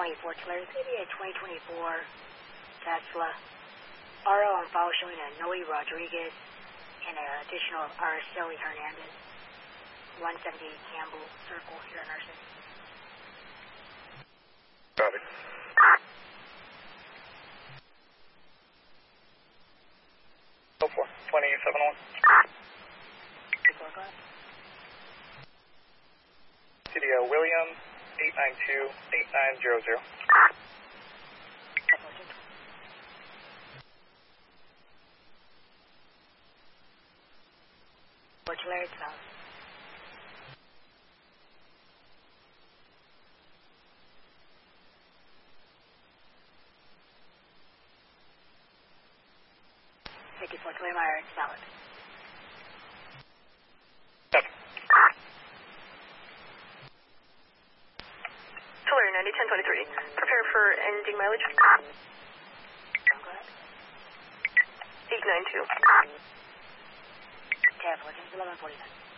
2024 Tulare. It's going to be a 2024 Tesla. RO on file showing a Noe Rodriguez and an additional Araceli Hernandez. 178 Campbell Circle here in our city. Copy. Go for 27-1. CDO William 892-8900. Tulare South. Tulare Meyer, solid. Tulare 90-1023. Prepare for ending mileage. Go ahead. 892. Careful, it's 1149.